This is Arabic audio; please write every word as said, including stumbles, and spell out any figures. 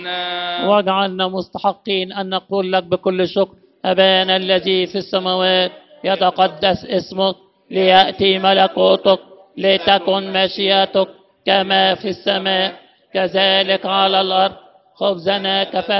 واجعلنا مستحقين أن نقول لك بكل شكر: أبانا الذي في السماوات، يتقدس اسمك، ليأتي ملكوتك، لتكن مشيئتك كما في السماء كذلك على الأرض. خبزنا كفاف